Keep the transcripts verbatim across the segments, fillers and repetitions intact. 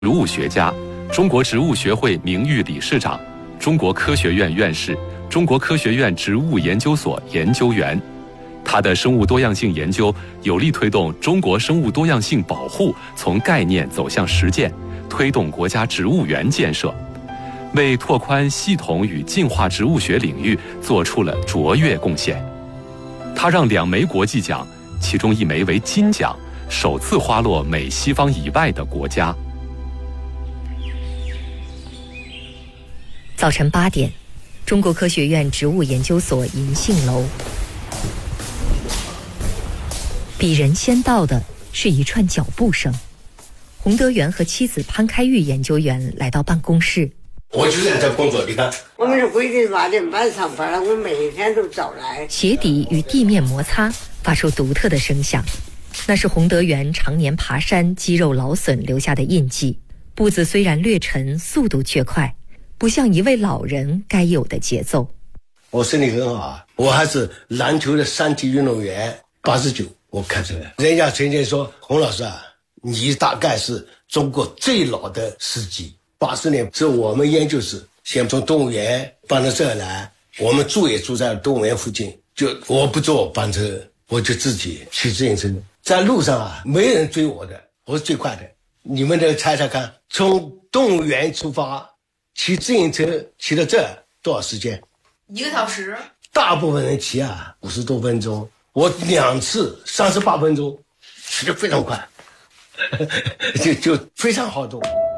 植物学家，中国植物学会名誉理事长，中国科学院院士，中国科学院植物研究所研究员。他的生物多样性研究有力推动中国生物多样性保护从概念走向实践，推动国家植物园建设，为拓宽系统与进化植物学领域做出了卓越贡献。他让两枚国际奖，其中一枚为金奖，首次花落美西方以外的国家。 早晨八点，中国科学院植物研究所银杏楼。比人先到的是一串脚步声。洪德元和妻子潘开玉研究员来到办公室。 我就在这工作，你看， 我们是规定八点半上班了，我每天都早来。 鞋底与地面摩擦，发出独特的声响，那是洪德元常年爬山、肌肉劳损留下的印记。步子虽然略沉，速度却快，不像一位老人该有的节奏。 我身体很好啊，我还是篮球的三级运动员，八十九我看出来。人家曾经说，洪老师啊，你大概是中国最老的司机。八十年是我们研究室先从动物园搬到这儿来，我们住也住在动物园附近，就我不坐班车，我就自己骑自行车，在路上啊，没人追我的，我是最快的。你们得猜猜看，从动物园出发骑自行车骑到这儿多少时间？ 一个小时。 大部分人骑啊五十多分钟，我两次三十八分钟，骑得非常快，就就非常好动。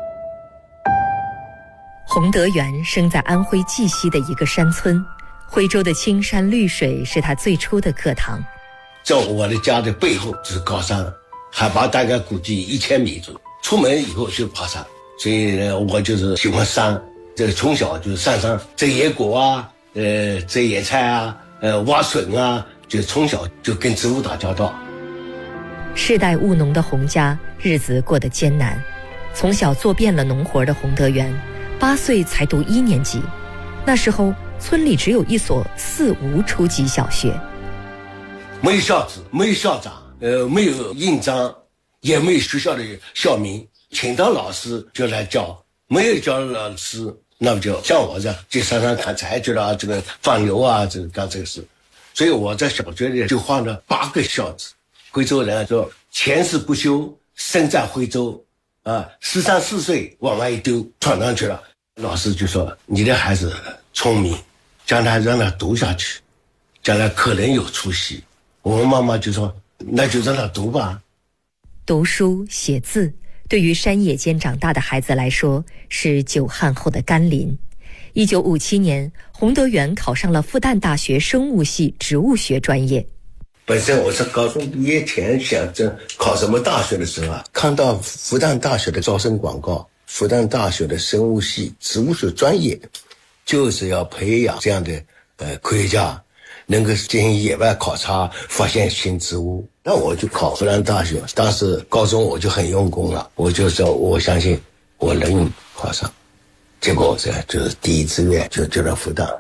洪德元生在安徽绩溪的一个山村，徽州的青山绿水是他最初的课堂。 在我的家的背后就是高山，海拔大概估计一千米左右。出门以后就爬山，所以呢，我就是喜欢山。这个从小就是上山摘野果啊，呃，摘野菜啊，呃，挖笋啊，就从小就跟植物打交道。 世代务农的洪家日子过得艰难，从小做遍了农活的洪德元，八岁才读一年级。那时候村里只有一所四无初级小学， 没有校址，没有校长，呃，没有印章，也没有学校的校名，请到老师就来教，没有教老师，那么就像我这样去山上砍柴去了，这个放牛啊，这个干这个事。所以我在小学里就画了八个孝字。徽州人说前世不修，身在徽州啊，十三四岁往外一丢，闯上去了。老师就说你的孩子聪明，将来让他读下去，将来可能有出息。我们妈妈就说那就让他读吧。 读书写字对于山野间长大的孩子来说是久旱后的甘霖。一九五七年，洪德元考上了复旦大学生物系植物学专业。 本身我是高中毕业前想着考什么大学的时候啊，看到复旦大学的招生广告，复旦大学的生物系植物学专业就是要培养这样的呃科学家，能够进行野外考察，发现新植物。那我就考复旦大学，当时高中我就很用功了，我就说我相信我能考上，结果这就是第一志愿就就到复旦。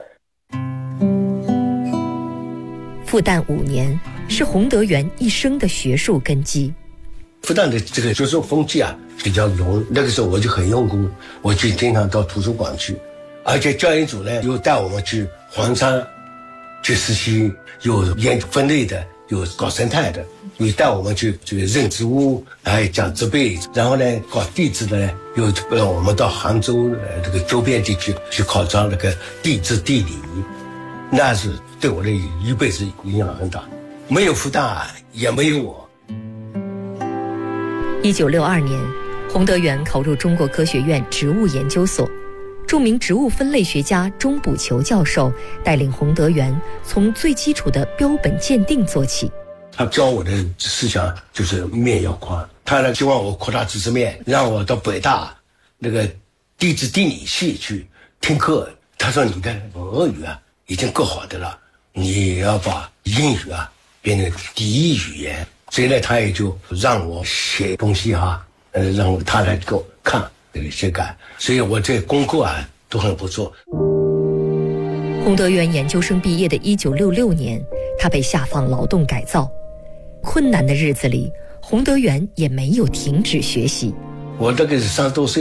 复旦五年是洪德元一生的学术根基。 复旦的这个学术风气啊比较浓，那个时候我就很用功，我就经常到图书馆去，而且教研组呢又带我们去黄山去实习，有研究分类的，有搞生态的，又带我们去这个认植物，还讲植被，然后呢搞地质的呢，又让我们到杭州呃这个周边地区去考察那个地质地理，那是对我的一辈子影响很大。没有复旦也没有我。 一九六二年，洪德元考入中国科学院植物研究所，著名植物分类学家钟补球教授带领洪德元从最基础的标本鉴定做起。 他教我的思想就是面要宽，他呢希望我扩大知识面，让我到北大那个地质地理系去听课。他说你的俄语啊已经够好的了，你要把英语啊变成第一语言。所以呢他也就让我写东西哈，呃让他来给我看这个写改，所以我这功课啊都很不错。 洪德元研究生毕业的一九六六年，他被下放劳动改造。困难的日子里，洪德元也没有停止学习。 我这个是三十多岁。